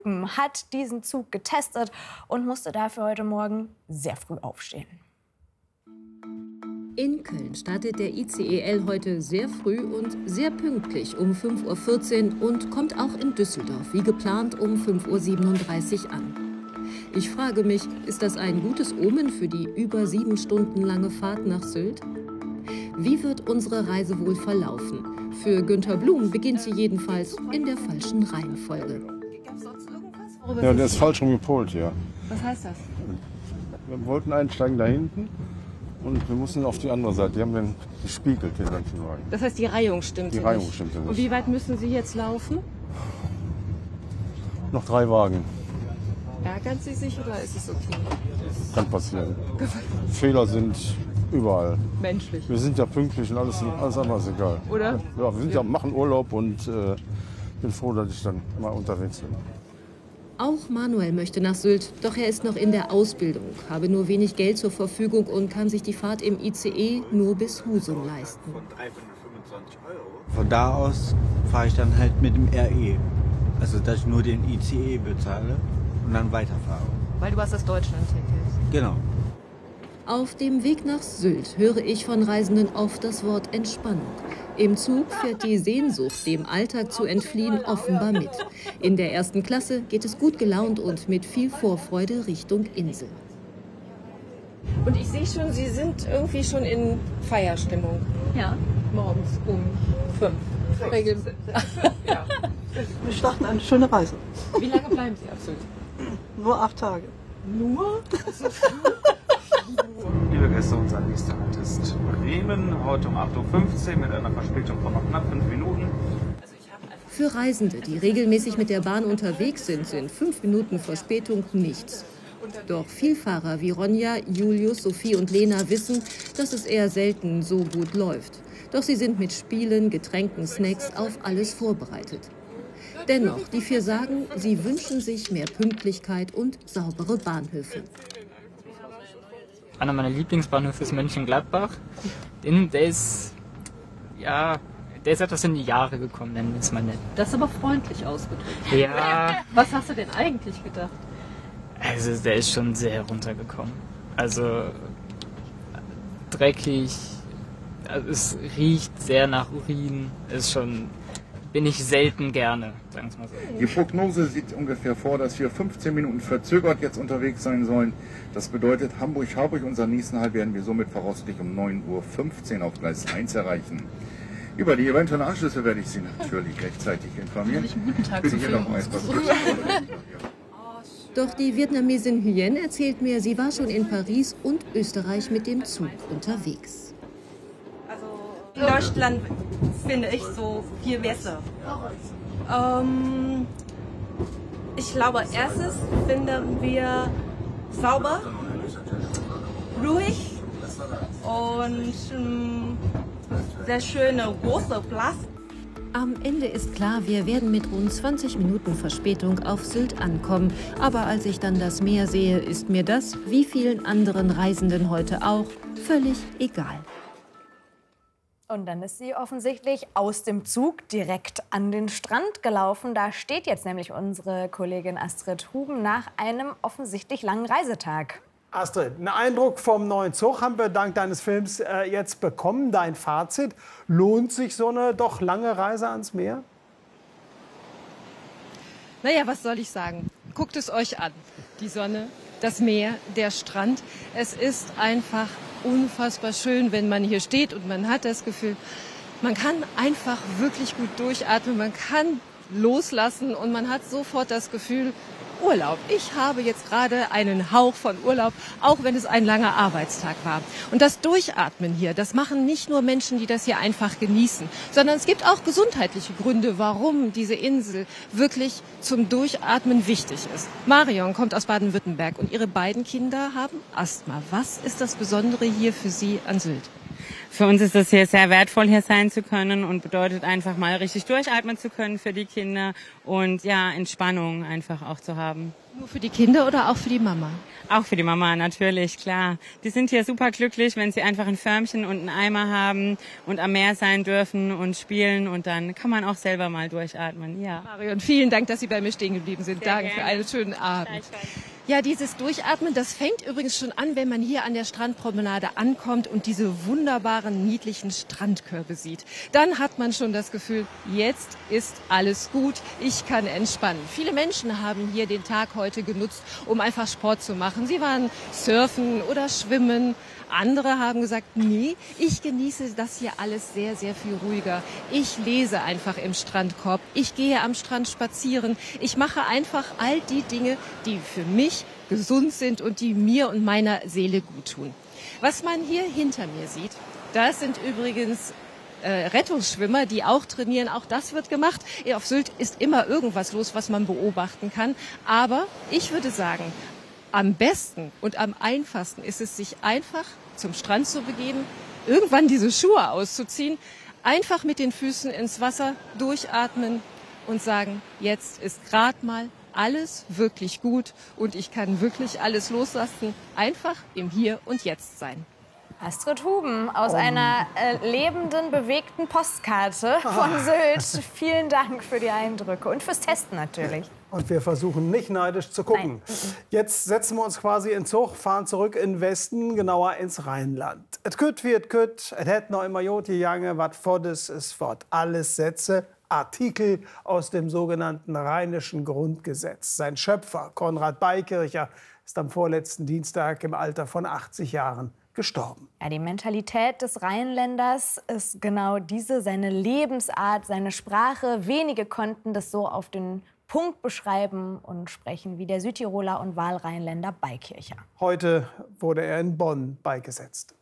hat diesen Zug getestet und musste dafür heute Morgen sehr früh aufstehen. In Köln startet der ICE-L heute sehr früh und sehr pünktlich um 5:14 Uhr und kommt auch in Düsseldorf wie geplant um 5:37 Uhr an. Ich frage mich, ist das ein gutes Omen für die über 7 Stunden lange Fahrt nach Sylt? Wie wird unsere Reise wohl verlaufen? Für Günter Blum beginnt sie jedenfalls in der falschen Reihenfolge. Ja, der ist falsch rumgepolt, ja. Was heißt das? Wir wollten einsteigen da hinten und wir mussten auf die andere Seite. Die haben dann gespiegelt, den ganzen Wagen. Das heißt, die Reihung stimmt Die nicht. Reihung stimmte nicht. Und wie weit müssen Sie jetzt laufen? Noch 3 Wagen. Ärgern Sie sich oder ist es okay? Kann passieren. Fehler sind überall. Menschlich. Wir sind ja pünktlich und alles andere ist egal. Oder? Ja, wir sind ja, machen Urlaub und bin froh, dass ich dann mal unterwegs bin. Auch Manuel möchte nach Sylt, doch er ist noch in der Ausbildung, habe nur wenig Geld zur Verfügung und kann sich die Fahrt im ICE nur bis Husum leisten. Von da aus fahre ich dann halt mit dem RE. Also, dass ich nur den ICE bezahle und dann weiterfahre. Weil du hast das Deutschland-Ticket. Genau. Auf dem Weg nach Sylt höre ich von Reisenden oft das Wort Entspannung. Im Zug fährt die Sehnsucht, dem Alltag zu entfliehen, offenbar mit. In der 1. Klasse geht es gut gelaunt und mit viel Vorfreude Richtung Insel. Und ich sehe schon, Sie sind irgendwie schon in Feierstimmung. Ja. Morgens um 5. Ja. Wir starten eine schöne Reise. Wie lange bleiben Sie auf Sylt? Nur 8 Tage. Nur? Liebe Gäste, unser nächster Halt ist Bremen, heute um 8:15 Uhr mit einer Verspätung von noch knapp 5 Minuten. Für Reisende, die regelmäßig mit der Bahn unterwegs sind, sind 5 Minuten Verspätung nichts. Doch Vielfahrer wie Ronja, Julius, Sophie und Lena wissen, dass es eher selten so gut läuft. Doch sie sind mit Spielen, Getränken, Snacks auf alles vorbereitet. Dennoch, die 4 sagen, sie wünschen sich mehr Pünktlichkeit und saubere Bahnhöfe. Einer meiner Lieblingsbahnhöfe ist Mönchengladbach. Der ist etwas in die Jahre gekommen, nennen wir es mal nett. Das ist aber freundlich ausgedrückt. Ja. Was hast du denn eigentlich gedacht? Also der ist schon sehr runtergekommen. Also dreckig, also es riecht sehr nach Urin, bin ich selten gerne, sagen wir mal so. Die Prognose sieht ungefähr vor, dass wir 15 Minuten verzögert jetzt unterwegs sein sollen. Das bedeutet, Hamburg-Harburg, unseren nächsten Halt, werden wir somit voraussichtlich um 9:15 Uhr auf Gleis 1 erreichen. Über die eventuellen Anschlüsse werde ich Sie natürlich rechtzeitig informieren. Guten Tag, Bitte hier noch mal etwas. Doch die Vietnamesin Huyen erzählt mir, sie war schon in Paris und Österreich mit dem Zug unterwegs. In Deutschland finde ich so viel besser. Ich glaube, erstens finden wir sauber, ruhig und sehr schöne große Platz. Am Ende ist klar, wir werden mit rund 20 Minuten Verspätung auf Sylt ankommen. Aber als ich dann das Meer sehe, ist mir das, wie vielen anderen Reisenden heute auch, völlig egal. Und dann ist sie offensichtlich aus dem Zug direkt an den Strand gelaufen. Da steht jetzt nämlich unsere Kollegin Astrid Huben nach einem offensichtlich langen Reisetag. Astrid, einen Eindruck vom neuen Zug haben wir dank deines Films jetzt bekommen. Dein Fazit, lohnt sich so eine doch lange Reise ans Meer? Naja, was soll ich sagen? Guckt es euch an. Die Sonne, das Meer, der Strand. Es ist einfach unfassbar schön, wenn man hier steht und man hat das Gefühl, man kann einfach wirklich gut durchatmen, man kann loslassen und man hat sofort das Gefühl, Urlaub. Ich habe jetzt gerade einen Hauch von Urlaub, auch wenn es ein langer Arbeitstag war. Und das Durchatmen hier, das machen nicht nur Menschen, die das hier einfach genießen, sondern es gibt auch gesundheitliche Gründe, warum diese Insel wirklich zum Durchatmen wichtig ist. Marion kommt aus Baden-Württemberg und ihre beiden Kinder haben Asthma. Was ist das Besondere hier für Sie an Sylt? Für uns ist es hier sehr wertvoll, hier sein zu können und bedeutet einfach mal richtig durchatmen zu können für die Kinder und ja, Entspannung einfach auch zu haben. Nur für die Kinder oder auch für die Mama? Auch für die Mama, natürlich, klar. Die sind hier super glücklich, wenn sie einfach ein Förmchen und einen Eimer haben und am Meer sein dürfen und spielen. Und dann kann man auch selber mal durchatmen, ja. Marion, vielen Dank, dass Sie bei mir stehen geblieben sind. Danke für einen schönen Abend. Ja, dieses Durchatmen, das fängt übrigens schon an, wenn man hier an der Strandpromenade ankommt und diese wunderbaren, niedlichen Strandkörbe sieht. Dann hat man schon das Gefühl, jetzt ist alles gut, ich kann entspannen. Viele Menschen haben hier den Tag heute genutzt, um einfach Sport zu machen. Sie waren surfen oder schwimmen. Andere haben gesagt, nee, ich genieße das hier alles sehr, sehr viel ruhiger. Ich lese einfach im Strandkorb. Ich gehe am Strand spazieren. Ich mache einfach all die Dinge, die für mich gesund sind und die mir und meiner Seele gut tun. Was man hier hinter mir sieht, das sind übrigens Rettungsschwimmer, die auch trainieren. Auch das wird gemacht. Auf Sylt ist immer irgendwas los, was man beobachten kann. Aber ich würde sagen, am besten und am einfachsten ist es, sich einfach zum Strand zu begeben, irgendwann diese Schuhe auszuziehen, einfach mit den Füßen ins Wasser durchatmen und sagen, jetzt ist gerade mal alles wirklich gut und ich kann wirklich alles loslassen, einfach im Hier und Jetzt sein. Astrid Huben aus einer lebenden, bewegten Postkarte von Sylt. Vielen Dank für die Eindrücke und fürs Testen natürlich. Und wir versuchen nicht neidisch zu gucken. Nein. Jetzt setzen wir uns quasi in Zug, fahren zurück in den Westen, genauer ins Rheinland. Et kütt wie et kütt, et hätt noch immer joti jange, wat foddes ist fort. Alles Sätze, Artikel aus dem sogenannten Rheinischen Grundgesetz. Sein Schöpfer, Konrad Beikircher, ist am vorletzten Dienstag im Alter von 80 Jahren gestorben. Ja, die Mentalität des Rheinländers ist genau diese, seine Lebensart, seine Sprache. Wenige konnten das so auf den Punkt beschreiben und sprechen wie der Südtiroler und Wahlrheinländer Beikircher. Heute wurde er in Bonn beigesetzt.